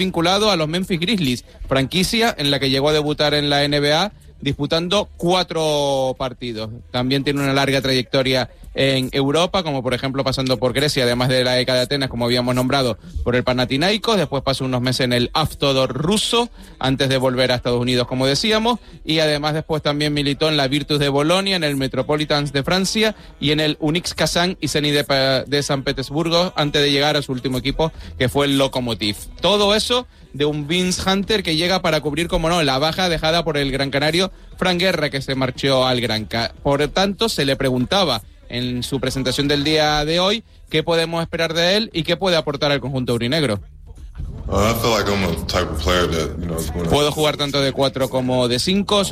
vinculado a los Memphis Grizzlies, franquicia en la que llegó a debutar en la NBA, disputando 4 partidos. También tiene una larga trayectoria en Europa, como por ejemplo pasando por Grecia, además de la ECA de Atenas, como habíamos nombrado, por el Panathinaikos, después pasó unos meses en el Avtodor ruso, antes de volver a Estados Unidos, como decíamos, y además después también militó en la Virtus de Bolonia, en el Metropolitans de Francia y en el Unics Kazán y Zenit de San Petersburgo, antes de llegar a su último equipo, que fue el Lokomotiv. Todo eso de un Vince Hunter que llega para cubrir, como no, la baja dejada por el gran canario Fran Guerra, que se marchó al Granca. Por tanto, se le preguntaba en su presentación del día de hoy qué podemos esperar de él y qué puede aportar al conjunto aurinegro. Puedo jugar tanto de 4 como de 5,